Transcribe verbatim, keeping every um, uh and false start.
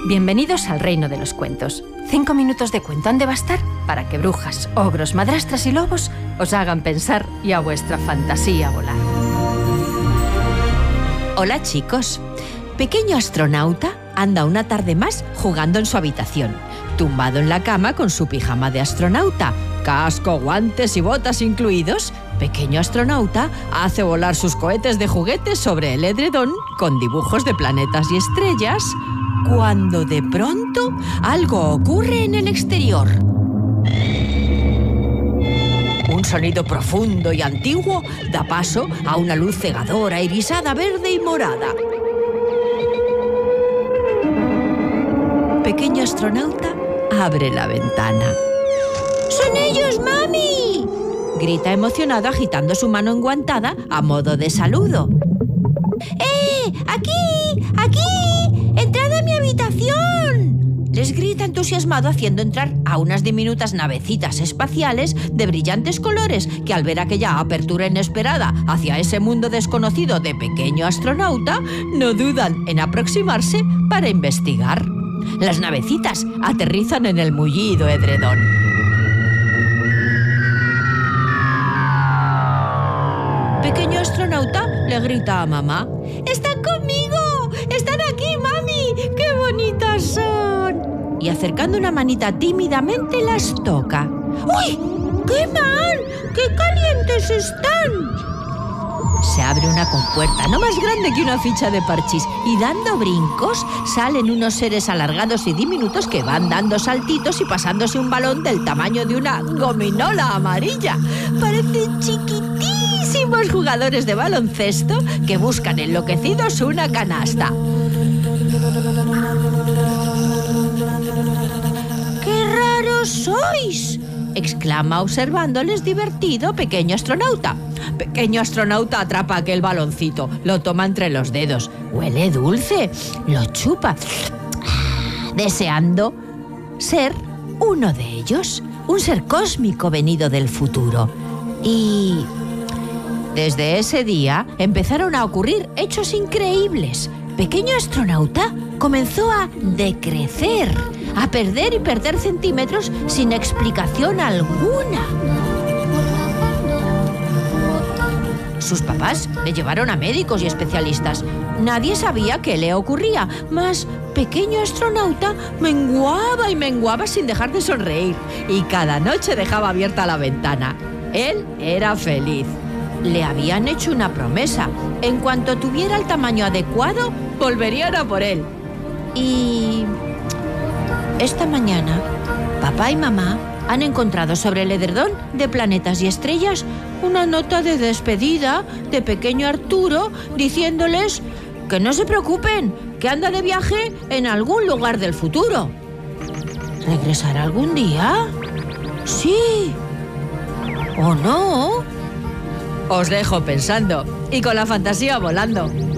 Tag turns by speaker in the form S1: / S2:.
S1: Bienvenidos al reino de los cuentos. Cinco minutos de cuento han de bastar para que brujas, ogros, madrastras y lobos os hagan pensar y a vuestra fantasía volar.
S2: Hola chicos. Pequeño astronauta anda una tarde más jugando en su habitación, tumbado en la cama con su pijama de astronauta, casco, guantes y botas incluidos. Pequeño astronauta hace volar sus cohetes de juguetes sobre el edredón con dibujos de planetas y estrellas, cuando de pronto algo ocurre en el exterior. Un sonido profundo y antiguo da paso a una luz cegadora, irisada, verde y morada. Pequeño astronauta abre la ventana. ¡Son ellos, mami!, grita emocionado agitando su mano enguantada a modo de saludo. ¡Eh! ¡Aquí! ¡Aquí! ¡Entrad a mi habitación!, les grita entusiasmado haciendo entrar a unas diminutas navecitas espaciales de brillantes colores que, al ver aquella apertura inesperada hacia ese mundo desconocido de pequeño astronauta, no dudan en aproximarse para investigar. Las navecitas aterrizan en el mullido edredón. Pequeño astronauta le grita a mamá: ¡Están conmigo! ¡Están aquí, mami! ¡Qué bonitas son! Y acercando una manita tímidamente las toca. ¡Uy! ¡Qué mal! ¡Qué calientes están! Se abre una compuerta no más grande que una ficha de parchís y, dando brincos, salen unos seres alargados y diminutos que van dando saltitos y pasándose un balón del tamaño de una gominola amarilla. Parecen chiquitísimos jugadores de baloncesto que buscan enloquecidos una canasta. ¡Qué raros sois!, exclama observándoles divertido Pequeño astronauta. Pequeño astronauta atrapa aquel baloncito, lo toma entre los dedos, huele dulce, lo chupa, deseando ser uno de ellos, un ser cósmico venido del futuro. Y desde ese día empezaron a ocurrir hechos increíbles. Pequeño astronauta comenzó a decrecer, a perder y perder centímetros sin explicación alguna. Sus papás le llevaron a médicos y especialistas. Nadie sabía qué le ocurría, mas Pequeño astronauta menguaba y menguaba sin dejar de sonreír, y cada noche dejaba abierta la ventana. Él era feliz. Le habían hecho una promesa: en cuanto tuviera el tamaño adecuado, volverían a por él. Y esta mañana, papá y mamá han encontrado sobre el edredón de planetas y estrellas una nota de despedida de pequeño Arturo, diciéndoles que no se preocupen, que anda de viaje en algún lugar del futuro. ¿Regresará algún día? Sí. ¿O no? Os dejo pensando y con la fantasía volando.